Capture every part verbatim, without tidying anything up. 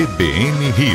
C B N Rio.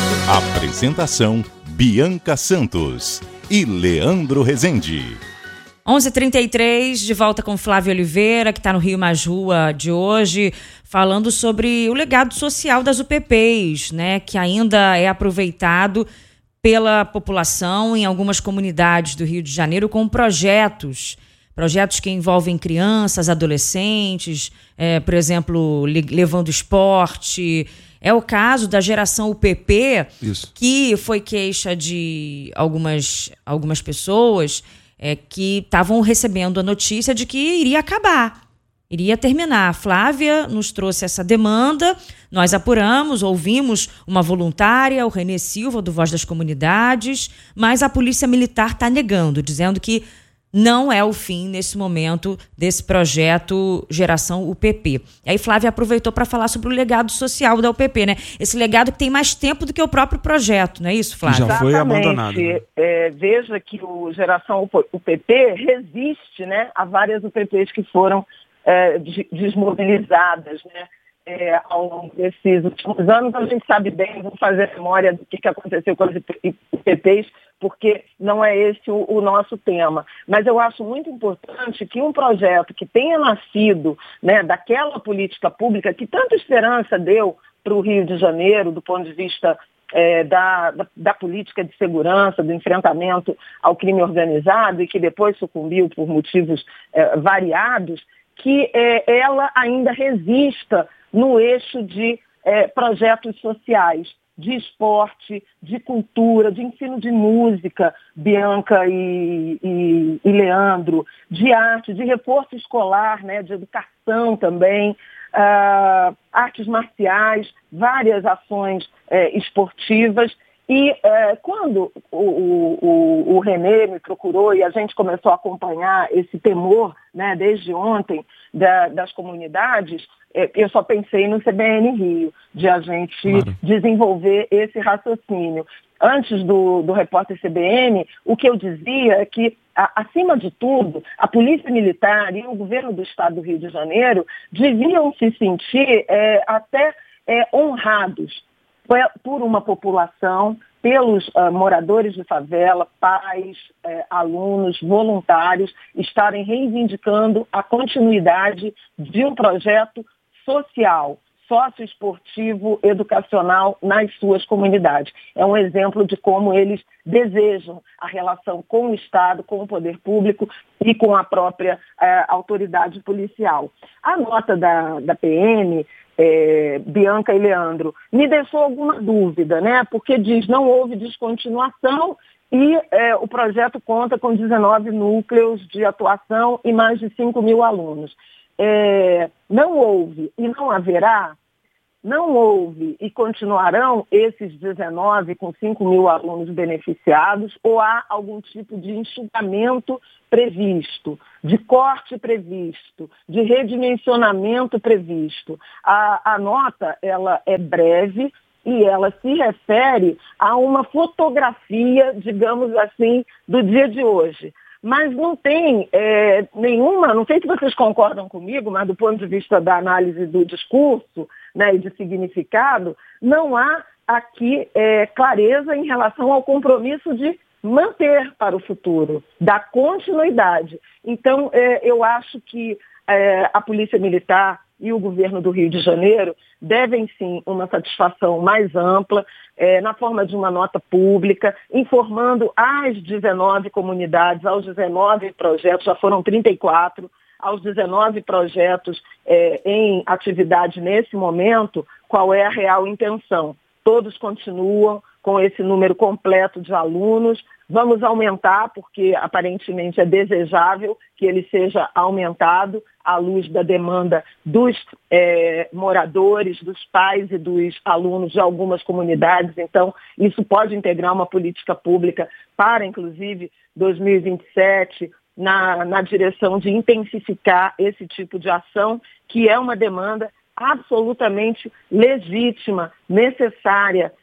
Apresentação: Bianca Santos e Leandro Rezende. onze e trinta e três, de volta com Flávio Oliveira, que está no Rio Mais Rua de hoje, falando sobre o legado social das U P Ps, né, que ainda é aproveitado pela população em algumas comunidades do Rio de Janeiro com projetos, projetos que envolvem crianças, adolescentes, é, por exemplo, levando esporte. É o caso da geração U P P, Isso. que foi queixa de algumas, algumas pessoas é, que estavam recebendo a notícia de que iria acabar, iria terminar. A Flávia nos trouxe essa demanda, nós apuramos, ouvimos uma voluntária, o Renê Silva, do Voz das Comunidades, mas a Polícia Militar está negando, dizendo que não é o fim, nesse momento, desse projeto Geração U P P. E aí Flávia aproveitou para falar sobre o legado social da U P P, né? Esse legado que tem mais tempo do que o próprio projeto, não é isso, Flávia? Já foi abandonado. Né? É, veja que o Geração U P P resiste, né, a várias U P Ps que foram é, desmobilizadas, né? É, ao longo desses últimos anos. A gente sabe bem, vou fazer memória do que, que aconteceu com as U P Ps, porque não é esse o, o nosso tema. Mas eu acho muito importante que um projeto que tenha nascido, né, daquela política pública que tanta esperança deu para o Rio de Janeiro, do ponto de vista é, da, da, da política de segurança, do enfrentamento ao crime organizado, e que depois sucumbiu por motivos é, variados, que é, ela ainda resista no eixo de é, projetos sociais, de esporte, de cultura, de ensino de música, Bianca e, e, e Leandro, de arte, de reforço escolar, né, de educação também, uh, artes marciais, várias ações uh, esportivas. E uh, quando o, o, o Renê me procurou e a gente começou a acompanhar esse temor, né, desde ontem, da, das comunidades, eu só pensei no C B N Rio, de a gente claro. desenvolver esse raciocínio. Antes do, do repórter C B N, o que eu dizia é que, a, acima de tudo, a Polícia Militar e o governo do Estado do Rio de Janeiro deviam se sentir é, até é, honrados por uma população, pelos uh, moradores de favela, pais, eh, alunos, voluntários, estarem reivindicando a continuidade de um projeto social, socioesportivo, educacional nas suas comunidades. É um exemplo de como eles desejam a relação com o Estado, com o poder público e com a própria eh, autoridade policial. A nota da, da P M, É, Bianca e Leandro, me deixou alguma dúvida, né? Porque diz não houve descontinuação e é, o projeto conta com dezenove núcleos de atuação e mais de cinco mil alunos. É, não houve e não haverá, não houve e continuarão esses dezenove com cinco mil alunos beneficiados, ou há algum tipo de enxugamento previsto, de corte previsto, de redimensionamento previsto. A, a nota, ela é breve e ela se refere a uma fotografia, digamos assim, do dia de hoje. Mas não tem é, nenhuma, não sei se vocês concordam comigo, mas do ponto de vista da análise do discurso, né, e de significado, não há aqui é, clareza em relação ao compromisso de manter para o futuro, da continuidade. Então, é, eu acho que é, a Polícia Militar e o governo do Rio de Janeiro devem sim uma satisfação mais ampla, é, na forma de uma nota pública, informando às dezenove comunidades, aos dezenove projetos, já foram trinta e quatro, aos dezenove projetos é, em atividade nesse momento, qual é a real intenção. Todos continuam com esse número completo de alunos. Vamos aumentar, porque aparentemente é desejável que ele seja aumentado à luz da demanda dos é, moradores, dos pais e dos alunos de algumas comunidades. Então, isso pode integrar uma política pública para, inclusive, dois mil e vinte e sete, na, na direção de intensificar esse tipo de ação, que é uma demanda absolutamente legítima, necessária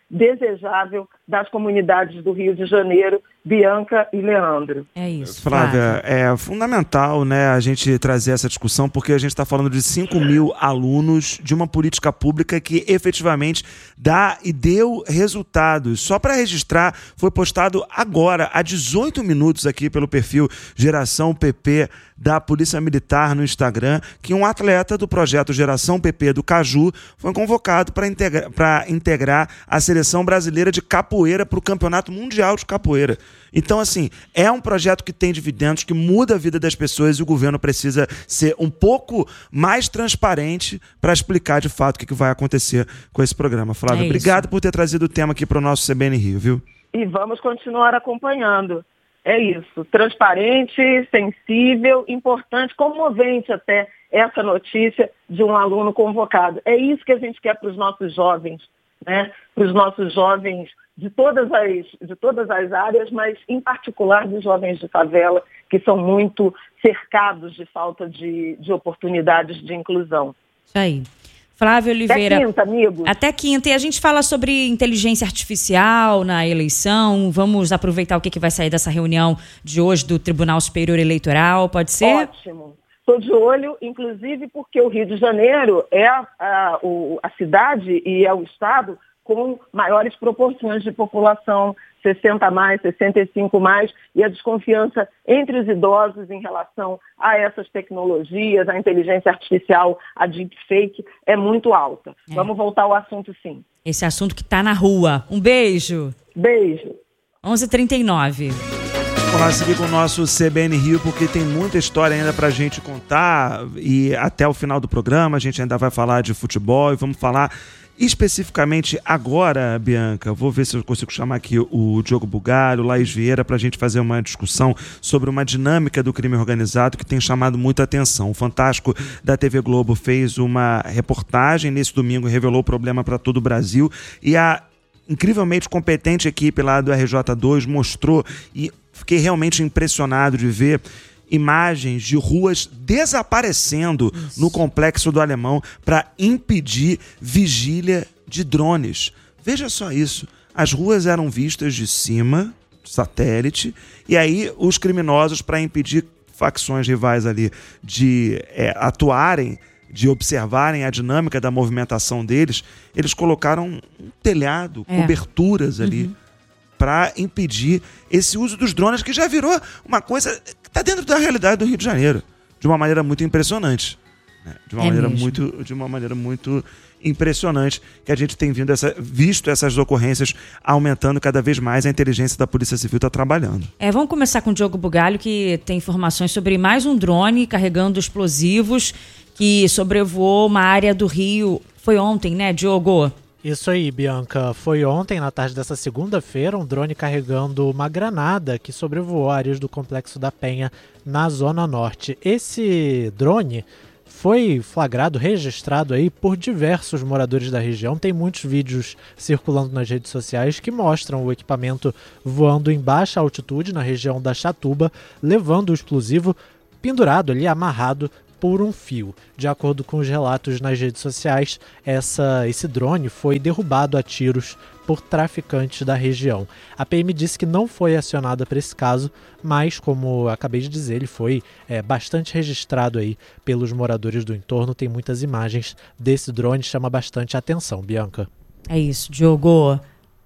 desejável das comunidades do Rio de Janeiro, Bianca e Leandro. É isso, Flávia. É fundamental, né, a gente trazer essa discussão, porque a gente está falando de cinco mil alunos de uma política pública que efetivamente dá e deu resultados. Só para registrar, foi postado agora, há dezoito minutos aqui pelo perfil Geração P P da Polícia Militar no Instagram, que um atleta do projeto Geração P P do Caju foi convocado para integra- para integrar a seleção brasileira de capoeira para o Campeonato Mundial de Capoeira. Então, assim, é um projeto que tem dividendos, que muda a vida das pessoas, e o governo precisa ser um pouco mais transparente para explicar de fato o que, que vai acontecer com esse programa. Flávia, é obrigado por ter trazido o tema aqui para o nosso C B N Rio, viu? E vamos continuar acompanhando. É isso, transparente, sensível, importante, comovente até essa notícia de um aluno convocado. É isso que a gente quer para os nossos jovens, né? Para os nossos jovens de todas as, de todas as áreas, mas em particular dos jovens de favela, que são muito cercados de falta de, de oportunidades de inclusão. Isso aí. Flávia Oliveira. Até quinta, amigo. Até quinta. E a gente fala sobre inteligência artificial na eleição. Vamos aproveitar o que, que vai sair dessa reunião de hoje do Tribunal Superior Eleitoral. Pode ser? Ótimo. Estou de olho, inclusive, porque o Rio de Janeiro é a, a, o, a cidade e é o estado com maiores proporções de população, sessenta mais, sessenta e cinco mais, e a desconfiança entre os idosos em relação a essas tecnologias, a inteligência artificial, a deepfake, é muito alta. É. Vamos voltar ao assunto, sim. Esse assunto que está na rua. Um beijo. Beijo. onze e trinta e nove. Vamos lá seguir com o nosso C B N Rio, porque tem muita história ainda pra gente contar, e até o final do programa a gente ainda vai falar de futebol e vamos falar especificamente agora, Bianca. Vou ver se eu consigo chamar aqui o Diogo Bugalho, o Laís Vieira, para a gente fazer uma discussão sobre uma dinâmica do crime organizado que tem chamado muita atenção. O Fantástico da T V Globo fez uma reportagem nesse domingo e revelou o problema para todo o Brasil, e a incrivelmente competente equipe lá do R J dois mostrou, e fiquei realmente impressionado de ver imagens de ruas desaparecendo Isso. no Complexo do Alemão para impedir vigília de drones. Veja só isso. As ruas eram vistas de cima, satélite, e aí os criminosos, para impedir facções rivais ali de é, atuarem, de observarem a dinâmica da movimentação deles, eles colocaram um telhado, é. coberturas ali, uhum. para impedir esse uso dos drones, que já virou uma coisa que está dentro da realidade do Rio de Janeiro, de uma maneira muito impressionante. Né? De, uma é maneira muito, de uma maneira muito impressionante, que a gente tem vindo essa, visto essas ocorrências aumentando cada vez mais. A inteligência da Polícia Civil está trabalhando. É, vamos começar com o Diogo Bugalho, que tem informações sobre mais um drone carregando explosivos que sobrevoou uma área do Rio. Foi ontem, né, Diogo? Isso aí, Bianca. Foi ontem, na tarde dessa segunda-feira, um drone carregando uma granada que sobrevoou áreas do Complexo da Penha, na Zona Norte. Esse drone foi flagrado, registrado aí por diversos moradores da região. Tem muitos vídeos circulando nas redes sociais que mostram o equipamento voando em baixa altitude na região da Chatuba, levando o explosivo pendurado ali, amarrado por um fio. De acordo com os relatos nas redes sociais, essa, esse drone foi derrubado a tiros por traficantes da região. A P M disse que não foi acionada para esse caso, mas, como acabei de dizer, ele foi é, bastante registrado aí pelos moradores do entorno. Tem muitas imagens desse drone, chama bastante atenção, Bianca. É isso, Diogo.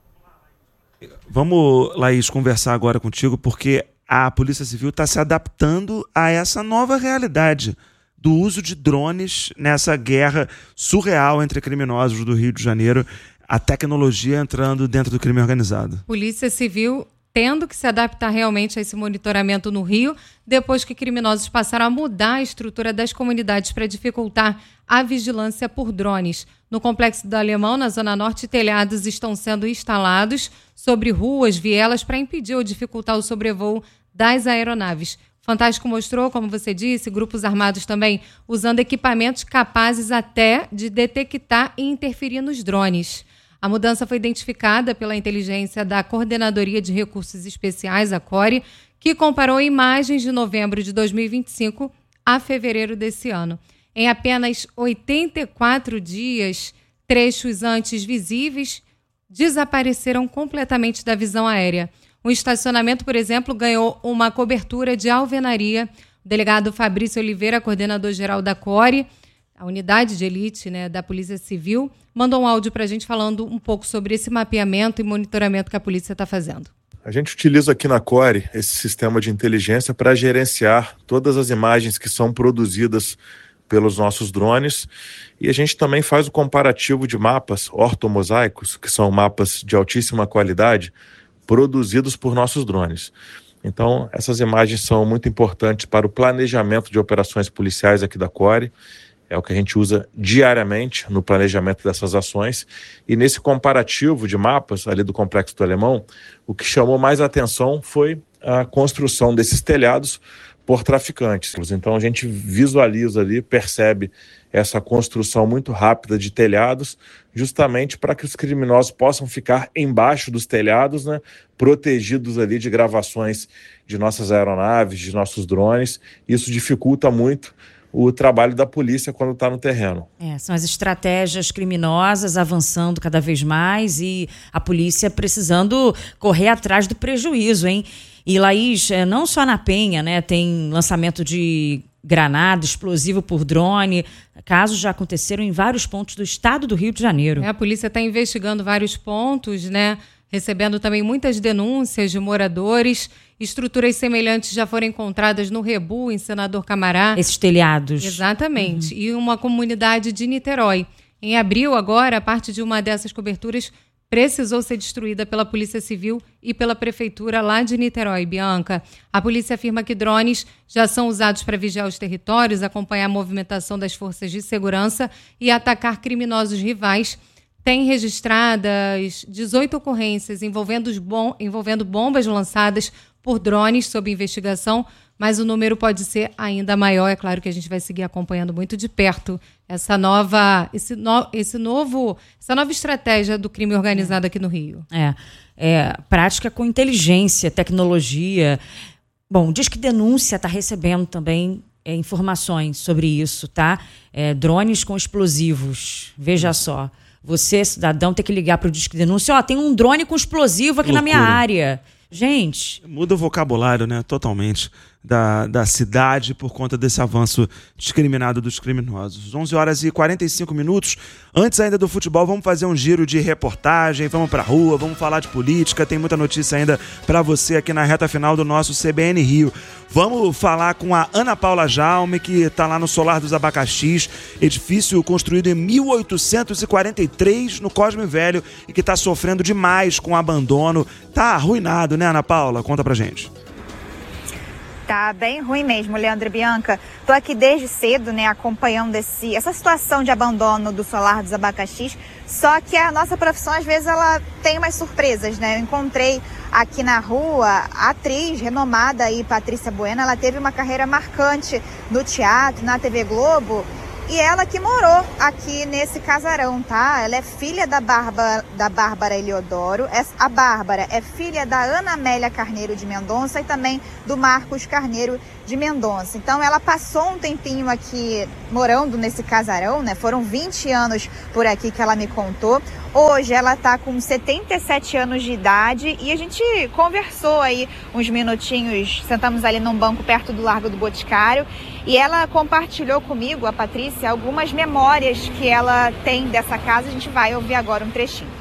Vamos, Laís, conversar agora contigo, porque a Polícia Civil está se adaptando a essa nova realidade do uso de drones nessa guerra surreal entre criminosos do Rio de Janeiro, a tecnologia entrando dentro do crime organizado. Polícia Civil tendo que se adaptar realmente a esse monitoramento no Rio, depois que criminosos passaram a mudar a estrutura das comunidades para dificultar a vigilância por drones. No Complexo do Alemão, na Zona Norte, telhados estão sendo instalados sobre ruas, vielas, para impedir ou dificultar o sobrevoo das aeronaves. Fantástico mostrou, como você disse, grupos armados também usando equipamentos capazes até de detectar e interferir nos drones. A mudança foi identificada pela inteligência da Coordenadoria de Recursos Especiais, a CORE, que comparou imagens de novembro de dois mil e vinte e cinco a fevereiro desse ano. Em apenas oitenta e quatro dias, trechos antes visíveis desapareceram completamente da visão aérea. Um estacionamento, por exemplo, ganhou uma cobertura de alvenaria. O delegado Fabrício Oliveira, coordenador-geral da CORE, a unidade de elite, né, da Polícia Civil, mandou um áudio para a gente falando um pouco sobre esse mapeamento e monitoramento que a polícia está fazendo. A gente utiliza aqui na CORE esse sistema de inteligência para gerenciar todas as imagens que são produzidas pelos nossos drones, e a gente também faz o comparativo de mapas ortomosaicos, que são mapas de altíssima qualidade, produzidos por nossos drones. Então, essas imagens são muito importantes para o planejamento de operações policiais aqui da CORE. É o que a gente usa diariamente no planejamento dessas ações. E nesse comparativo de mapas ali do Complexo do Alemão, o que chamou mais atenção foi a construção desses telhados por traficantes. Então a gente visualiza ali, percebe essa construção muito rápida de telhados, justamente para que os criminosos possam ficar embaixo dos telhados, né, protegidos ali de gravações de nossas aeronaves, de nossos drones. Isso dificulta muito o trabalho da polícia quando está no terreno. É, são as estratégias criminosas avançando cada vez mais e a polícia precisando correr atrás do prejuízo, hein? E, Laís, não só na Penha, né, tem lançamento de granada, explosivo por drone. Casos já aconteceram em vários pontos do estado do Rio de Janeiro. É, a polícia está investigando vários pontos, né? Recebendo também muitas denúncias de moradores. Estruturas semelhantes já foram encontradas no Rebu, em Senador Camará. Esses telhados. Exatamente. Uhum. E uma comunidade de Niterói. Em abril, agora, parte de uma dessas coberturas precisou ser destruída pela Polícia Civil e pela Prefeitura lá de Niterói, Bianca. A polícia afirma que drones já são usados para vigiar os territórios, acompanhar a movimentação das forças de segurança e atacar criminosos rivais. Tem registradas dezoito ocorrências envolvendo, os bom, envolvendo bombas lançadas por drones sob investigação, mas o número pode ser ainda maior. É claro que a gente vai seguir acompanhando muito de perto essa nova, esse no, esse novo, essa nova estratégia do crime organizado aqui no Rio. É, é prática com inteligência, tecnologia. Bom, diz que denúncia está recebendo também é, informações sobre isso, tá? É, drones com explosivos. Veja só. Você, cidadão, tem que ligar para o Disque Denúncia. Ó, tem um drone com explosivo aqui na minha área. Gente... Muda o vocabulário, né? Totalmente. Da, da cidade por conta desse avanço discriminado dos criminosos. onze horas e quarenta e cinco minutos. Antes ainda do futebol, vamos fazer um giro de reportagem, vamos pra rua, vamos falar de política. Tem muita notícia ainda para você aqui na reta final do nosso C B N Rio. Vamos falar com a Ana Paula Jaume, que está lá no Solar dos Abacaxis, edifício construído em mil oitocentos e quarenta e três no Cosme Velho e que está sofrendo demais com abandono. Tá arruinado, né, Ana Paula? Conta pra gente. Tá bem ruim mesmo, Leandro e Bianca. Tô aqui desde cedo, né, acompanhando esse, essa situação de abandono do Solar dos Abacaxis. Só que a nossa profissão, às vezes, ela tem umas surpresas, né? Eu encontrei aqui na rua a atriz renomada aí, Patrícia Bueno. Ela teve uma carreira marcante no teatro, na T V Globo. E ela que morou aqui nesse casarão, tá? Ela é filha da, Barba, da Bárbara Eliodoro. A Bárbara é filha da Ana Amélia Carneiro de Mendonça e também do Marcos Carneiro de Mendonça. Então ela passou um tempinho aqui morando nesse casarão, né? Foram vinte anos por aqui que ela me contou. Hoje ela tá com setenta e sete anos de idade e a gente conversou aí uns minutinhos, sentamos ali num banco perto do Largo do Boticário e ela compartilhou comigo, a Patrícia, algumas memórias que ela tem dessa casa. A gente vai ouvir agora um trechinho.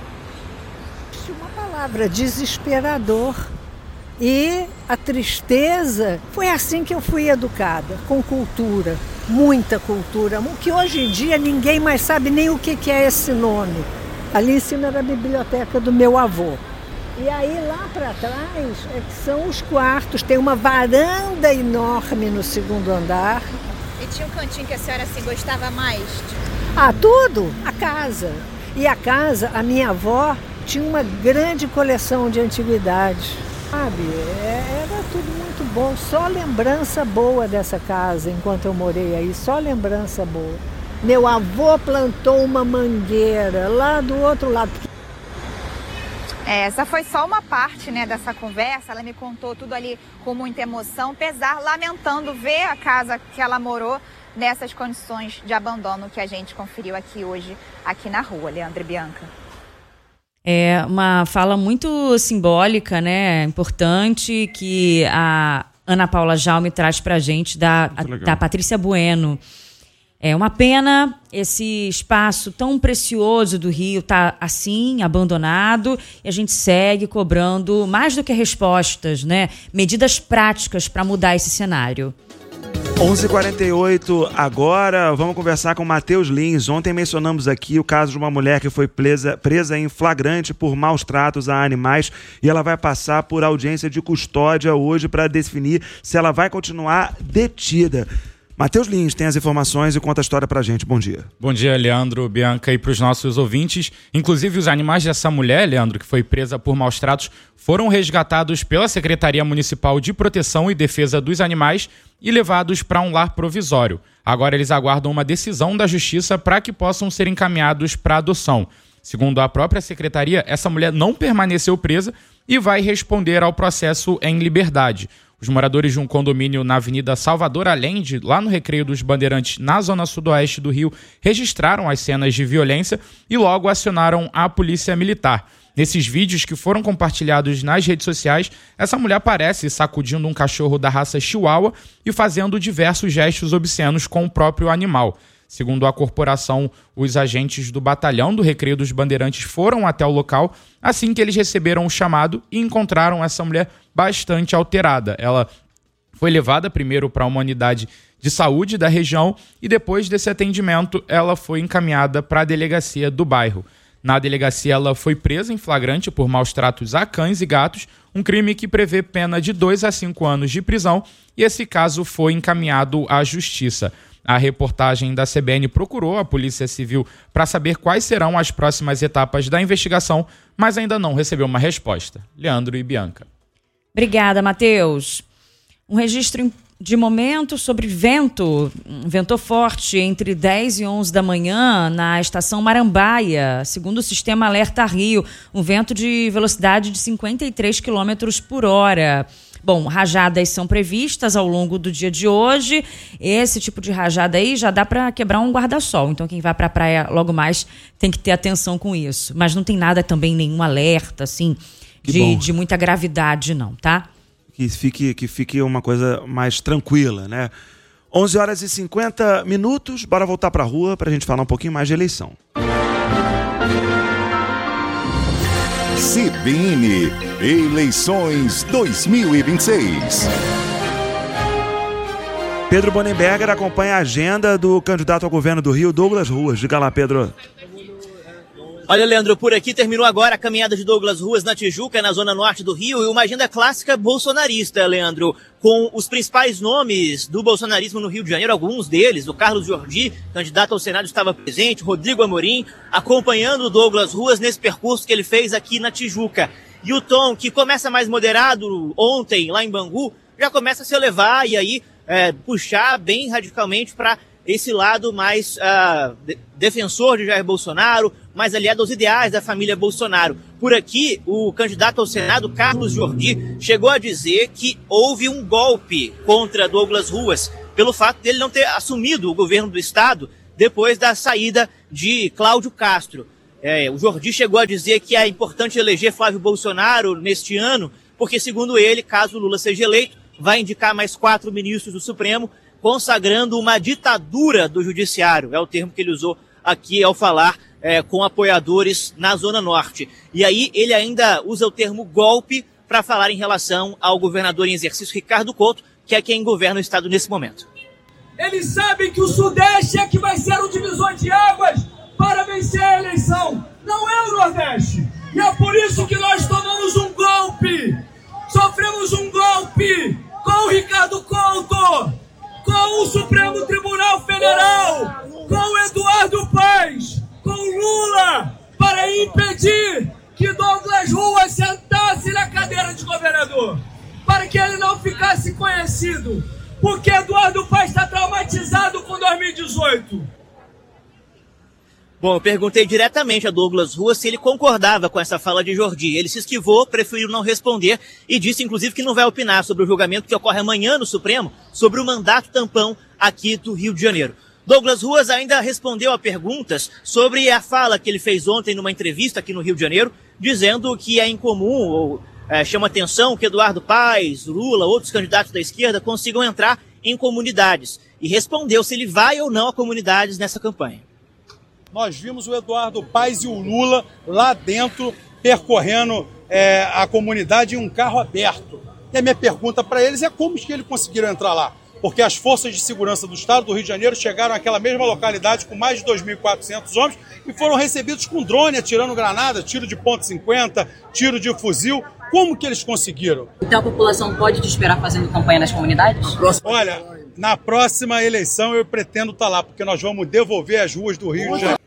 Uma palavra, desesperador. E a tristeza, foi assim que eu fui educada, com cultura, muita cultura, que hoje em dia ninguém mais sabe nem o que é esse nome. Ali em cima era a biblioteca do meu avô. E aí lá para trás é que são os quartos, tem uma varanda enorme no segundo andar. E tinha um cantinho que a senhora assim gostava mais? Ah, tudo, a casa. E a casa, a minha avó tinha uma grande coleção de antiguidades. Sabe, era tudo muito bom, só lembrança boa dessa casa enquanto eu morei aí, só lembrança boa. Meu avô plantou uma mangueira lá do outro lado. É, essa foi só uma parte, né, dessa conversa. Ela me contou tudo ali com muita emoção, pesar, lamentando ver a casa que ela morou nessas condições de abandono que a gente conferiu aqui hoje, aqui na rua, Leandro e Bianca. É uma fala muito simbólica, né? Importante, que a Ana Paula Jaume traz pra gente, da, a, da Patrícia Bueno. É uma pena esse espaço tão precioso do Rio tá assim, abandonado, e a gente segue cobrando mais do que respostas, né? Medidas práticas para mudar esse cenário. onze e quarenta e oito agora, vamos conversar com Matheus Lins. Ontem mencionamos aqui o caso de uma mulher que foi presa, presa em flagrante por maus tratos a animais, e ela vai passar por audiência de custódia hoje para definir se ela vai continuar detida. Matheus Lins tem as informações e conta a história pra gente. Bom dia. Bom dia, Leandro, Bianca, e pros nossos ouvintes. Inclusive, os animais dessa mulher, Leandro, que foi presa por maus tratos, foram resgatados pela Secretaria Municipal de Proteção e Defesa dos Animais e levados para um lar provisório. Agora eles aguardam uma decisão da Justiça para que possam ser encaminhados para adoção. Segundo a própria Secretaria, essa mulher não permaneceu presa e vai responder ao processo em liberdade. Os moradores de um condomínio na Avenida Salvador Allende, lá no Recreio dos Bandeirantes, na zona sudoeste do Rio, registraram as cenas de violência e logo acionaram a polícia militar. Nesses vídeos que foram compartilhados nas redes sociais, essa mulher aparece sacudindo um cachorro da raça Chihuahua e fazendo diversos gestos obscenos com o próprio animal. Segundo a corporação, os agentes do batalhão do Recreio dos Bandeirantes foram até o local assim que eles receberam o chamado e encontraram essa mulher bastante alterada. Ela foi levada primeiro para uma unidade de saúde da região e depois desse atendimento ela foi encaminhada para a delegacia do bairro. Na delegacia ela foi presa em flagrante por maus tratos a cães e gatos, um crime que prevê pena de dois a cinco anos de prisão, e esse caso foi encaminhado à justiça. A reportagem da C B N procurou a Polícia Civil para saber quais serão as próximas etapas da investigação, mas ainda não recebeu uma resposta. Leandro e Bianca. Obrigada, Matheus. Um registro de momento sobre vento. Ventou forte entre dez e onze da manhã na estação Marambaia, segundo o sistema Alerta Rio. Um vento de velocidade de cinquenta e três quilômetros por hora. Bom, rajadas são previstas ao longo do dia de hoje. Esse tipo de rajada aí já dá para quebrar um guarda-sol. Então quem vai para a praia logo mais tem que ter atenção com isso. Mas não tem nada também, nenhum alerta, assim, de, de muita gravidade não, tá? Que fique, que fique uma coisa mais tranquila, né? onze horas e cinquenta minutos, bora voltar para a rua para a gente falar um pouquinho mais de eleição. C B N Eleições dois mil e vinte e seis. Pedro Bonenberger acompanha a agenda do candidato ao governo do Rio, Douglas Ruas. Diga lá, Pedro. Olha, Leandro, por aqui terminou agora a caminhada de Douglas Ruas na Tijuca, na zona norte do Rio, e uma agenda clássica bolsonarista, Leandro, com os principais nomes do bolsonarismo no Rio de Janeiro, alguns deles, o Carlos Jordi, candidato ao Senado, estava presente, Rodrigo Amorim, acompanhando o Douglas Ruas nesse percurso que ele fez aqui na Tijuca. E o tom, que começa mais moderado ontem, lá em Bangu, já começa a se elevar e aí é, puxar bem radicalmente para esse lado mais uh, de- defensor de Jair Bolsonaro, mais aliado aos ideais da família Bolsonaro. Por aqui, o candidato ao Senado, Carlos Jordi, chegou a dizer que houve um golpe contra Douglas Ruas, pelo fato dele não ter assumido o governo do Estado depois da saída de Cláudio Castro. É, o Jordi chegou a dizer que é importante eleger Flávio Bolsonaro neste ano, porque, segundo ele, caso Lula seja eleito, vai indicar mais quatro ministros do Supremo, consagrando uma ditadura do judiciário. É o termo que ele usou aqui ao falar é, com apoiadores na Zona Norte. E aí ele ainda usa o termo golpe para falar em relação ao governador em exercício Ricardo Couto, que é quem governa o estado nesse momento. Eles sabem que o Sudeste é que vai ser o divisor de águas para vencer a eleição. Não é o Nordeste. E é por isso que nós tomamos um golpe. Sofremos um golpe com o Ricardo Couto, com o Supremo Tribunal Federal, com o Eduardo Paes, com o Lula, para impedir que Douglas Ruas sentasse na cadeira de governador, para que ele não ficasse conhecido, porque Eduardo Paes está traumatizado com dois mil e dezoito. Bom, eu perguntei diretamente a Douglas Ruas se ele concordava com essa fala de Jordi. Ele se esquivou, preferiu não responder e disse, inclusive, que não vai opinar sobre o julgamento que ocorre amanhã no Supremo sobre o mandato tampão aqui do Rio de Janeiro. Douglas Ruas ainda respondeu a perguntas sobre a fala que ele fez ontem numa entrevista aqui no Rio de Janeiro, dizendo que é incomum ou é, chama atenção que Eduardo Paes, Lula, outros candidatos da esquerda consigam entrar em comunidades. E respondeu se ele vai ou não a comunidades nessa campanha. Nós vimos o Eduardo Paes e o Lula lá dentro percorrendo é, a comunidade em um carro aberto. E a minha pergunta para eles é como que eles conseguiram entrar lá? Porque as forças de segurança do estado do Rio de Janeiro chegaram àquela mesma localidade com mais de dois mil e quatrocentos homens e foram recebidos com drone, atirando granada, tiro de ponto cinquenta, tiro de fuzil. Como que eles conseguiram? Então a população pode te esperar fazendo campanha nas comunidades? Olha, na próxima eleição eu pretendo estar lá, porque nós vamos devolver as ruas do Rio de Janeiro.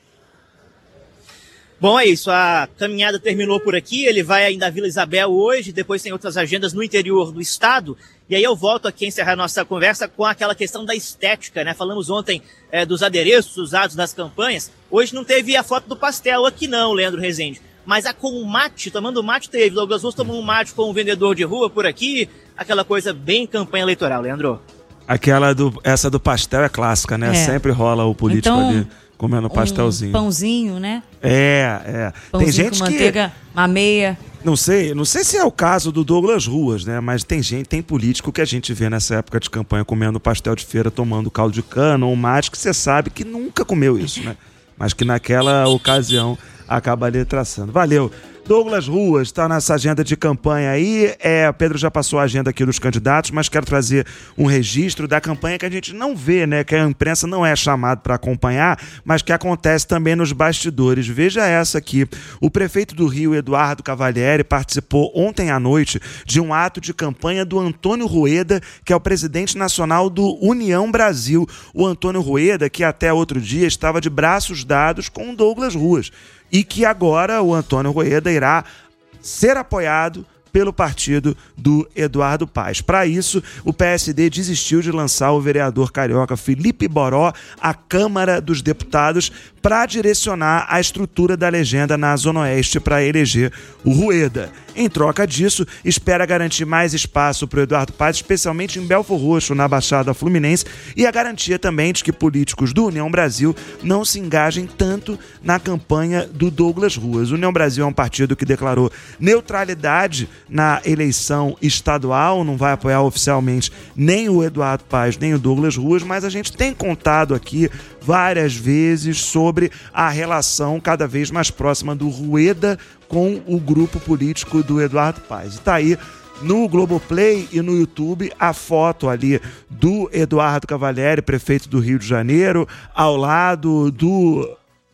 Bom, é isso. A caminhada terminou por aqui. Ele vai ainda à Vila Isabel hoje, depois tem outras agendas no interior do estado. E aí eu volto aqui a encerrar a nossa conversa com aquela questão da estética, né? Falamos ontem é, dos adereços usados nas campanhas. Hoje não teve a foto do pastel aqui não, Leandro Rezende. Mas a com o mate, tomando mate teve. Douglas Russo tomou um mate com um vendedor de rua por aqui. Aquela coisa bem campanha eleitoral, Leandro. Aquela do, essa do pastel é clássica, né? É. Sempre rola o político então, ali comendo pastelzinho. Um pãozinho, né? É, é. Pãozinho tem gente com manteiga, que... uma meia. Não sei, não sei se é o caso do Douglas Ruas, né? Mas tem gente, tem político que a gente vê nessa época de campanha comendo pastel de feira, tomando caldo de cana ou mate, que você sabe que nunca comeu isso, né? Mas que naquela ocasião acaba ali traçando. Valeu. Douglas Ruas está nessa agenda de campanha aí. É, Pedro já passou a agenda aqui dos candidatos, mas quero trazer um registro da campanha que a gente não vê, né? Que a imprensa não é chamada para acompanhar, mas que acontece também nos bastidores. Veja essa aqui. O prefeito do Rio, Eduardo Cavalieri, participou ontem à noite de um ato de campanha do Antônio Rueda, que é o presidente nacional do União Brasil. O Antônio Rueda, que até outro dia estava de braços dados com o Douglas Ruas. E que agora o Antônio Rueda irá ser apoiado pelo partido do Eduardo Paes. Para isso, o P S D desistiu de lançar o vereador carioca Felipe Boró à Câmara dos Deputados para direcionar a estrutura da legenda na Zona Oeste para eleger o Rueda. Em troca disso, espera garantir mais espaço para o Eduardo Paes, especialmente em Belfor Roxo, na Baixada Fluminense, e a garantia também de que políticos do União Brasil não se engajem tanto na campanha do Douglas Ruas. O União Brasil é um partido que declarou neutralidade na eleição estadual, não vai apoiar oficialmente nem o Eduardo Paes, nem o Douglas Ruas, mas a gente tem contado aqui várias vezes sobre a relação cada vez mais próxima do Rueda com o grupo político do Eduardo Paes. Está aí no Globoplay e no YouTube a foto ali do Eduardo Cavalieri, prefeito do Rio de Janeiro, ao lado do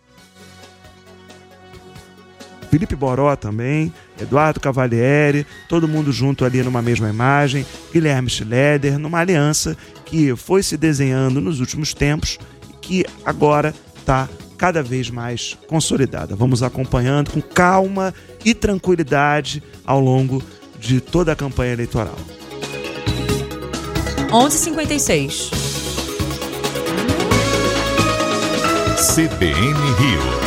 Felipe Boró também, Eduardo Cavalieri, todo mundo junto ali numa mesma imagem, Guilherme Schleder, numa aliança que foi se desenhando nos últimos tempos e que agora está cada vez mais consolidada. Vamos acompanhando com calma e tranquilidade ao longo de toda a campanha eleitoral. onze e cinquenta e seis. C B N Rio.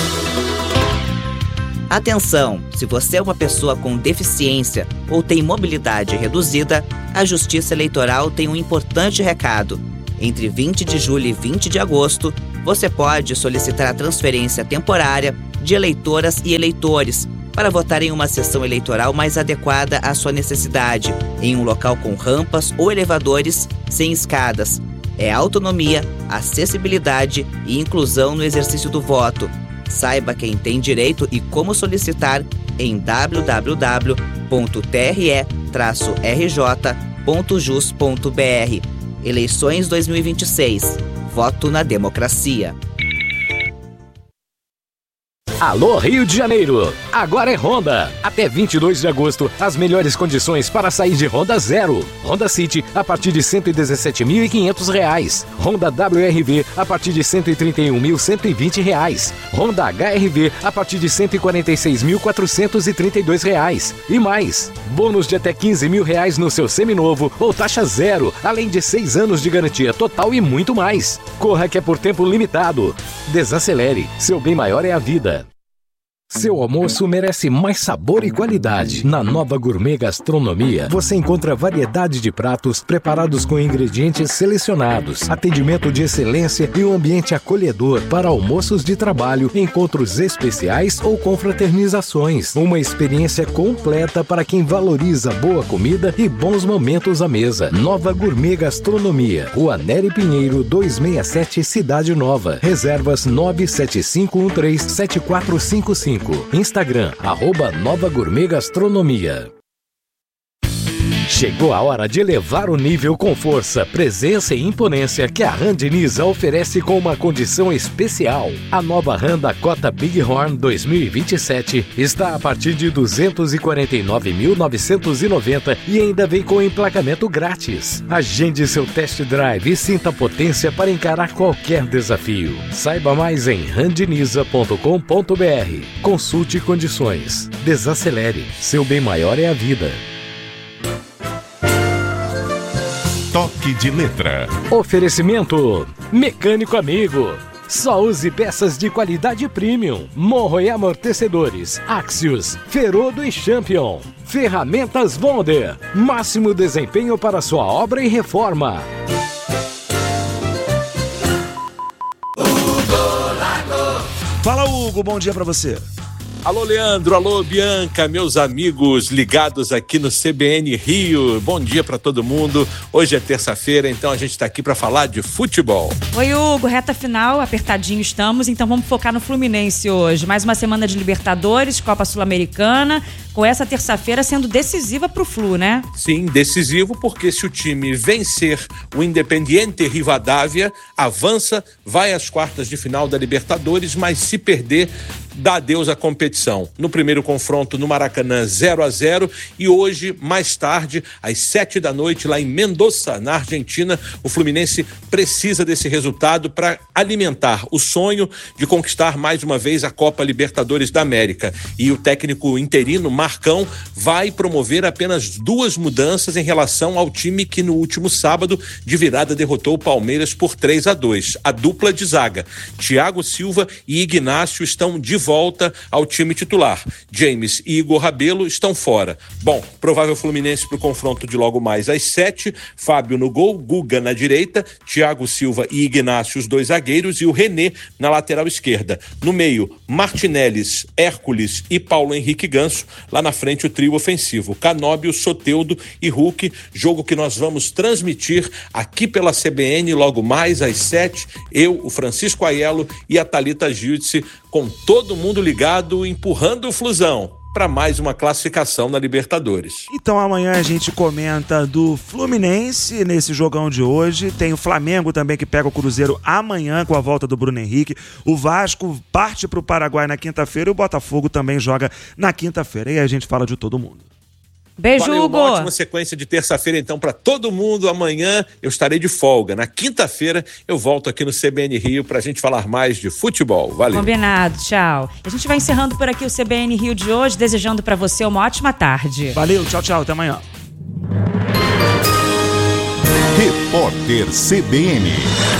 Atenção! Se você é uma pessoa com deficiência ou tem mobilidade reduzida, a Justiça Eleitoral tem um importante recado. Entre vinte de julho e vinte de agosto, você pode solicitar a transferência temporária de eleitoras e eleitores para votar em uma sessão eleitoral mais adequada à sua necessidade, em um local com rampas ou elevadores sem escadas. É autonomia, acessibilidade e inclusão no exercício do voto. Saiba quem tem direito e como solicitar em w w w ponto t r e traço r j ponto jus ponto b r. Eleições dois mil e vinte e seis. Voto na democracia. Alô Rio de Janeiro, agora é Honda. Até vinte e dois de agosto, as melhores condições para sair de Honda Zero. Honda City a partir de cento e dezessete mil e quinhentos reais. Honda W R V a partir de cento e trinta e um mil cento e vinte reais. Honda H R V a partir de cento e quarenta e seis mil quatrocentos e trinta e dois reais. E mais, bônus de até quinze mil reais no seu seminovo ou taxa zero, além de seis anos de garantia total e muito mais. Corra que é por tempo limitado. Desacelere, seu bem maior é a vida. Seu almoço merece mais sabor e qualidade. Na Nova Gourmet Gastronomia, você encontra variedade de pratos preparados com ingredientes selecionados, atendimento de excelência e um ambiente acolhedor para almoços de trabalho, encontros especiais ou confraternizações. Uma experiência completa para quem valoriza boa comida e bons momentos à mesa. Nova Gourmet Gastronomia, Rua Nery Pinheiro, duzentos e sessenta e sete, Cidade Nova. Reservas nove sete cinco um três sete quatro cinco cinco. Instagram, arroba Nova Gourmet Gastronomia. Chegou a hora de elevar o nível com força, presença e imponência que a Randiniza oferece com uma condição especial. A nova Ram Dakota Bighorn dois mil e vinte e sete está a partir de duzentos e quarenta e nove mil novecentos e noventa reais e ainda vem com emplacamento grátis. Agende seu test drive e sinta a potência para encarar qualquer desafio. Saiba mais em randiniza ponto com ponto b r. Consulte condições. Desacelere. Seu bem maior é a vida. Toque de letra. Oferecimento Mecânico Amigo. Só use peças de qualidade premium. Morro e amortecedores, Axios, Ferodo e Champion. Ferramentas Wonder. Máximo desempenho para sua obra e reforma. Fala, Hugo, bom dia pra você. Alô, Leandro, alô, Bianca, meus amigos ligados aqui no C B N Rio. Bom dia para todo mundo. Hoje é terça-feira, então a gente está aqui para falar de futebol. Oi, Hugo, reta final, apertadinho estamos, então vamos focar no Fluminense hoje. Mais uma semana de Libertadores, Copa Sul-Americana, com essa terça-feira sendo decisiva para o Flu, né? Sim, decisivo, porque se o time vencer o Independiente Rivadavia, avança, vai às quartas de final da Libertadores, mas se perder, dá adeus à competição. No primeiro confronto no Maracanã, zero a zero, e hoje, mais tarde, às sete da noite, lá em Mendoza, na Argentina, o Fluminense precisa desse resultado para alimentar o sonho de conquistar mais uma vez a Copa Libertadores da América. E o técnico interino, Marcão, vai promover apenas duas mudanças em relação ao time que no último sábado, de virada, derrotou o Palmeiras por três a dois. A dupla de zaga, Thiago Silva e Ignácio, estão de volta ao time titular. James e Igor Rabelo estão fora. Bom, provável Fluminense para o confronto de logo mais às sete. Fábio no gol, Guga na direita, Thiago Silva e Ignácio, os dois zagueiros, e o René na lateral esquerda. No meio, Martinellis, Hércules e Paulo Henrique Ganso. Lá na frente, o trio ofensivo, Canóbio, Soteldo e Hulk. Jogo que nós vamos transmitir aqui pela C B N logo mais às sete. Eu, o Francisco Aiello e a Thalita Giltze, com todo mundo ligado, empurrando o Flusão para mais uma classificação na Libertadores. Então amanhã a gente comenta do Fluminense nesse jogão de hoje. Tem o Flamengo também, que pega o Cruzeiro amanhã com a volta do Bruno Henrique. O Vasco parte para o Paraguai na quinta-feira e o Botafogo também joga na quinta-feira. E aí a gente fala de todo mundo. Beijo, Valeu, Hugo. uma ótima sequência de terça-feira, então, para todo mundo. Amanhã eu estarei de folga. Na quinta-feira eu volto aqui no C B N Rio para a gente falar mais de futebol. Valeu. Combinado, tchau. A gente vai encerrando por aqui o C B N Rio de hoje, desejando para você uma ótima tarde. Valeu, tchau, tchau, até amanhã. Repórter C B N.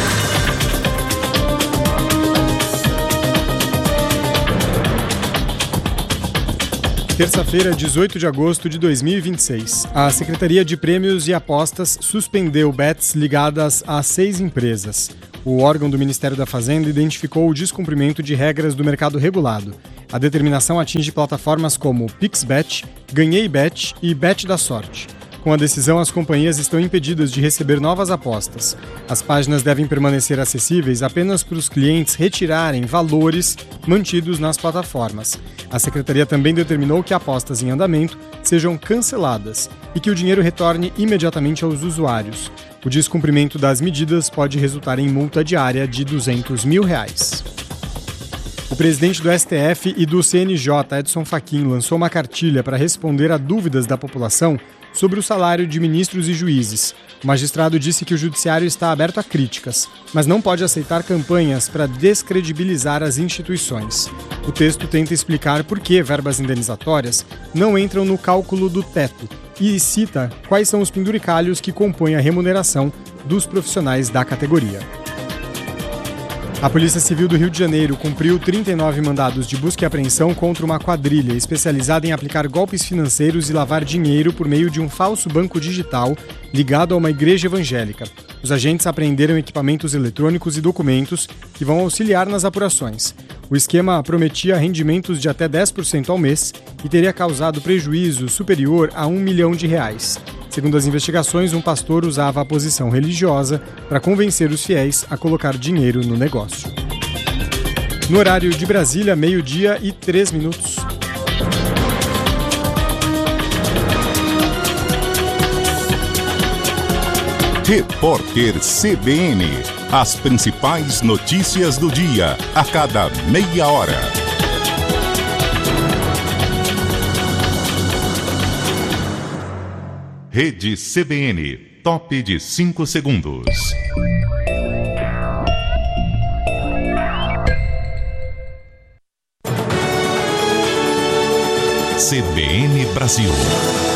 Terça-feira, dezoito de agosto de dois mil e vinte e seis. A Secretaria de Prêmios e Apostas suspendeu bets ligadas a seis empresas. O órgão do Ministério da Fazenda identificou o descumprimento de regras do mercado regulado. A determinação atinge plataformas como PixBet, GanheiBet e Bet da Sorte. Com a decisão, as companhias estão impedidas de receber novas apostas. As páginas devem permanecer acessíveis apenas para os clientes retirarem valores mantidos nas plataformas. A Secretaria também determinou que apostas em andamento sejam canceladas e que o dinheiro retorne imediatamente aos usuários. O descumprimento das medidas pode resultar em multa diária de duzentos mil reais. O presidente do S T F e do C N J, Edson Fachin, lançou uma cartilha para responder a dúvidas da população sobre o salário de ministros e juízes. O magistrado disse que o judiciário está aberto a críticas, mas não pode aceitar campanhas para descredibilizar as instituições. O texto tenta explicar por que verbas indenizatórias não entram no cálculo do teto e cita quais são os penduricalhos que compõem a remuneração dos profissionais da categoria. A Polícia Civil do Rio de Janeiro cumpriu trinta e nove mandados de busca e apreensão contra uma quadrilha especializada em aplicar golpes financeiros e lavar dinheiro por meio de um falso banco digital ligado a uma igreja evangélica. Os agentes apreenderam equipamentos eletrônicos e documentos que vão auxiliar nas apurações. O esquema prometia rendimentos de até dez por cento ao mês e teria causado prejuízo superior a um milhão de reais. Segundo as investigações, um pastor usava a posição religiosa para convencer os fiéis a colocar dinheiro no negócio. No horário de Brasília, meio-dia e três minutos. Repórter C B N. As principais notícias do dia, a cada meia hora. Rede C B N, top de cinco segundos. C B N Brasil.